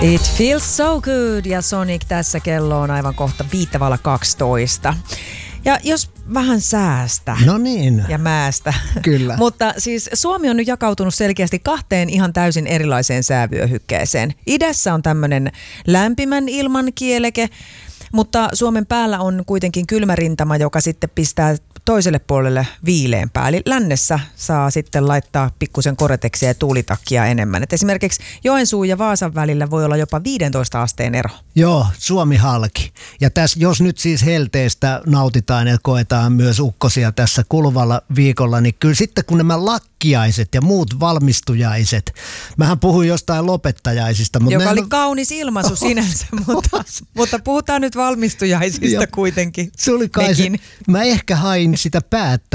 It feels so good ja Sonic tässä kello on aivan kohta 5:12. Ja jos vähän säästä no niin. ja määstä. Kyllä. Mutta siis Suomi on nyt jakautunut selkeästi kahteen ihan täysin erilaiseen säävyöhykkeeseen. Idässä on tämmöinen lämpimän ilman kieleke, mutta Suomen päällä on kuitenkin kylmä rintama, joka sitten pistää toiselle puolelle viileämpää. Eli lännessä saa sitten laittaa pikkusen koreteksia ja tuulitakkia enemmän. Et esimerkiksi Joensuun ja Vaasan välillä voi olla jopa 15 asteen ero. Joo, Suomi halki. Ja tässä, jos nyt siis helteestä nautitaan ja koetaan myös ukkosia tässä kuluvalla viikolla, niin kyllä sitten kun nämä lakkiaiset ja muut valmistujaiset, mähän puhuin jostain lopettajaisista. Mutta joka oli kaunis ilmaisu sinänsä, mutta puhutaan nyt valmistujaisista kuitenkin. Se oli kai se, mä ehkä hain sitä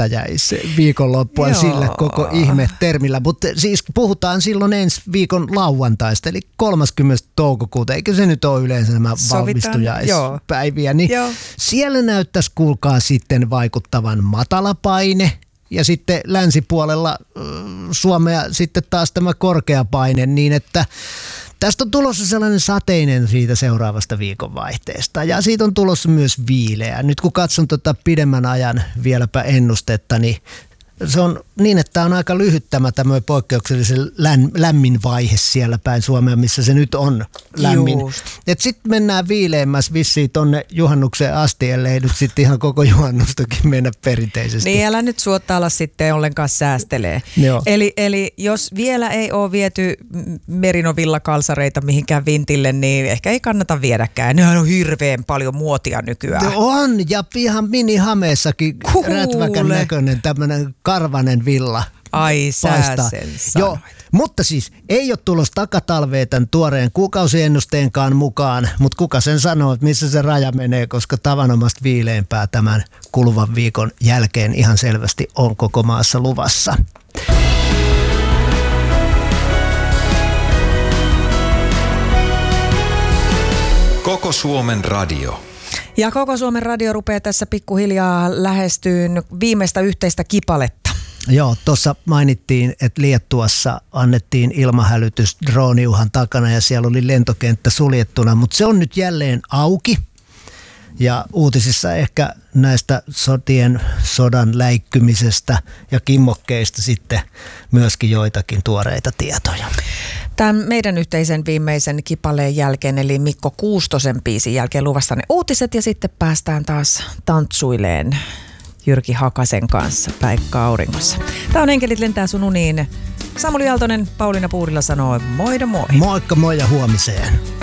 päättäjäisviikonloppua sillä koko ihme termillä, mutta siis puhutaan silloin ensi viikon lauantaista, eli 30. toukokuuta, eikö se nyt ole yleensä nämä valmistujaispäiviä, niin siellä näyttäisi kuulkaa sitten vaikuttavan matala paine. Ja sitten länsipuolella Suomea sitten taas tämä korkea paine, niin että tästä on tulossa sellainen sateinen siitä seuraavasta viikonvaihteesta ja siitä on tulossa myös viileä. Nyt kun katson pidemmän ajan vieläpä ennustetta, niin se on niin, että tämä on aika lyhyt tämä tämmöinen poikkeuksellisen lämmin vaihe siellä päin Suomea, missä se nyt on lämmin. Sitten mennään viileämmäs vissiin tonne juhannukseen asti, ellei nyt sitten ihan koko juhannustakin mennä perinteisesti. Niin, älä nyt suotta sitten ollenkaan säästelee. Eli jos vielä ei ole viety merinovillakalsareita mihinkään vintille, niin ehkä ei kannata viedäkään. Nehän on hirveän paljon muotia nykyään. On, ja ihan minihameessakin rätväkän näköinen tämmöinen karvanen villa. Ai sä sen sanoit. Mutta siis ei ole tulossa takatalvea tämän tuoreen kuukausiennusteenkaan mukaan, mutta kuka sen sanoo, että missä se raja menee, koska tavanomasta viileämpää tämän kuluvan viikon jälkeen ihan selvästi on koko maassa luvassa. Koko Suomen radio. Ja Koko Suomen radio rupeaa tässä pikkuhiljaa lähestyyn viimeistä yhteistä kipaletta. Joo, tuossa mainittiin, että Liettuassa annettiin ilmahälytys drooniuhan takana ja siellä oli lentokenttä suljettuna, mutta se on nyt jälleen auki. Ja uutisissa ehkä näistä sodan läikkymisestä ja kimmokkeista sitten myöskin joitakin tuoreita tietoja. Tämän meidän yhteisen viimeisen kipaleen jälkeen, eli Mikko Kuustosen biisin jälkeen luvassa ne uutiset ja sitten päästään taas tantsuileen Jyrki Hakasen kanssa Päikkä auringossa. Tämä on Enkelit lentää sun uniin. Samuli Aaltonen, Pauliina Puurila sanoo moi moi. Moikka moi ja huomiseen.